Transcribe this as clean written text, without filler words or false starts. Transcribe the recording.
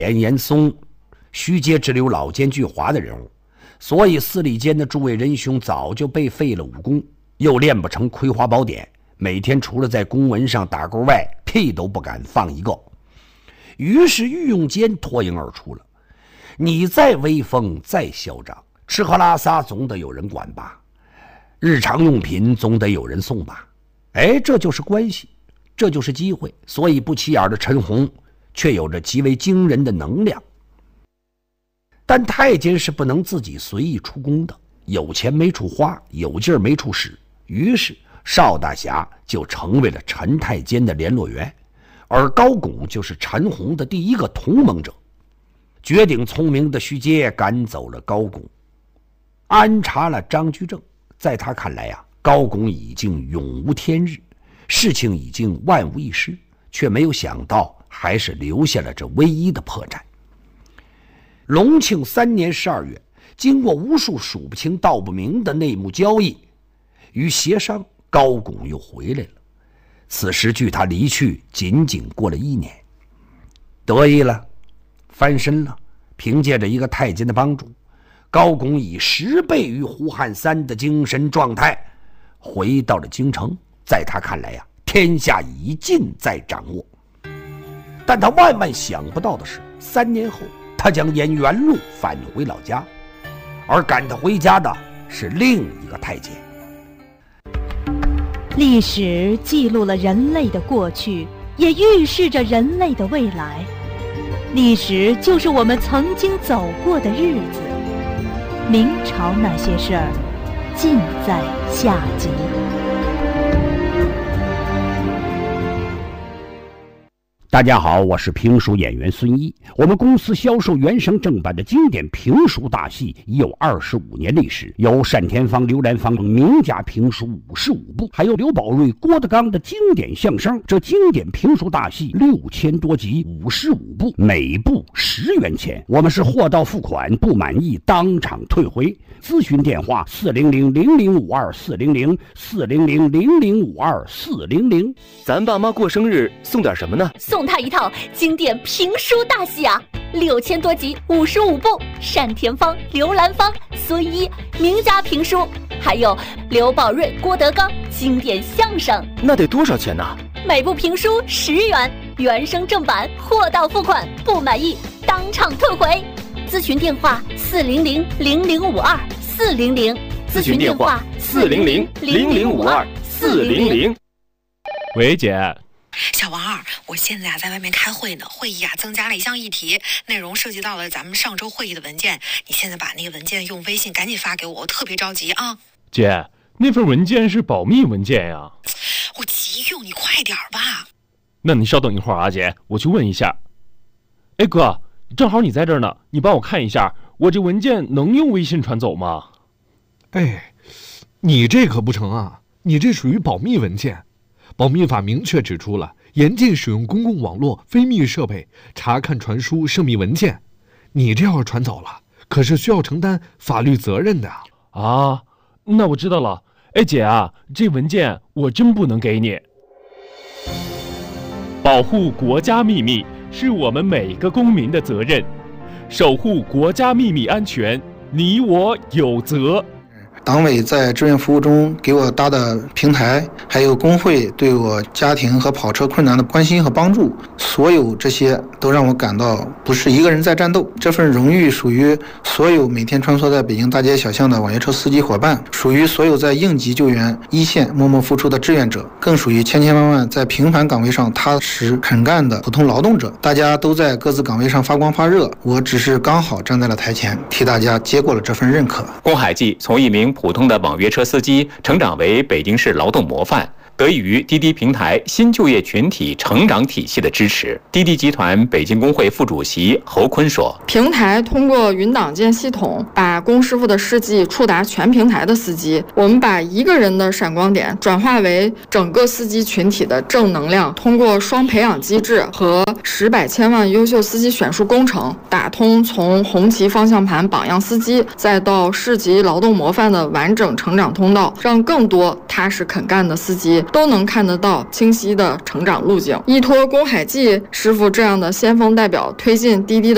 严嵩、徐阶之流老奸巨猾的人物，所以司礼监的诸位仁兄早就被废了武功，又练不成葵花宝典，每天除了在公文上打勾外，屁都不敢放一个。于是御用监脱颖而出了，你再威风再嚣张，吃喝拉撒总得有人管吧，日常用品总得有人送吧。哎，这就是关系，这就是机会。所以不起眼的陈洪却有着极为惊人的能量。但太监是不能自己随意出宫的，有钱没处花，有劲儿没处使。于是邵大侠就成为了陈太监的联络员，而高拱就是陈洪的第一个同盟者。绝顶聪明的徐阶赶走了高拱，安插了张居正。在他看来啊，高拱已经永无天日，事情已经万无一失，却没有想到还是留下了这唯一的破绽。隆庆3年12月，经过无数数不清道不明的内幕交易与协商，高拱又回来了。此时距他离去仅仅过了1年，得意了，翻身了。凭借着一个太监的帮助，高拱以10倍于胡汉三的精神状态回到了京城。在他看来呀，天下已尽在掌握。但他万万想不到的是，3年后他将沿原路返回老家，而赶他回家的是另一个太监。 历史记录了人类的过去，也预示着人类的未来。历史就是我们曾经走过的日子。明朝那些事儿，尽在下集。 大家好，我是评书演员孙一。我们公司销售原声正版的经典评书大戏已有25年历史，有单田芳、刘兰芳名家评书55部，还有刘宝瑞、郭德纲的经典相声。这经典评书大戏6000多集，55部，每部10元钱。我们是货到付款，不满意当场退回。咨询电话400-0052-400，400-0052-400。 咱爸妈过生日送点什么呢？ 送他一套经典评书大戏啊，6000多集，55部，单田芳、刘兰芳、孙一名家评书，还有刘宝瑞、郭德纲经典相声。 那得多少钱呢？ 每部评书10元，原声正版，货到付款，不满意当场退回。咨询电话400-0052-400， 咨询电话400-0052-400。喂，姐。 小王二，我现在在外面开会呢，会议增加了一项议题，内容涉及到了咱们上周会议的文件，你现在把那个文件用微信赶紧发给我，我特别着急啊。 姐，那份文件是保密文件呀。 我急用，你快点吧。 那你稍等一会儿啊，姐，我去问一下。哎哥，正好你在这儿呢，你帮我看一下，我这文件能用微信传走吗？ 哎，你这可不成啊，你这属于保密文件。保密法明确指出了，严禁使用公共网络、非密设备查看传输涉密文件。你这要是传走了，可是需要承担法律责任的啊。那我知道了。哎姐啊，这文件我真不能给你。保护国家秘密是我们每个公民的责任，守护国家秘密安全，你我有责。 党委在志愿服务中给我搭的平台，还有工会对我家庭和跑车困难的关心和帮助，所有这些都让我感到不是一个人在战斗。这份荣誉属于所有每天穿梭在北京大街小巷的网约车司机伙伴，属于所有在应急救援一线默默付出的志愿者，更属于千千万万在平凡岗位上踏实肯干的普通劳动者。大家都在各自岗位上发光发热，我只是刚好站在了台前，替大家接过了这份认可。 龚海记从一名普通的网约车司机成长为北京市劳动模范，得益于滴滴平台新就业群体成长体系的支持。滴滴集团北京工会副主席侯坤说， 平台通过云档件系统把龚师傅的事迹触达全平台的司机，我们把一个人的闪光点转化为整个司机群体的正能量，通过双培养机制和10百千万优秀司机选树工程，打通从红旗方向盘榜样司机再到市级劳动模范的完整成长通道，让更多踏实肯干的司机都能看得到清晰的成长路径。依托龚海记师傅这样的先锋代表，推进滴滴的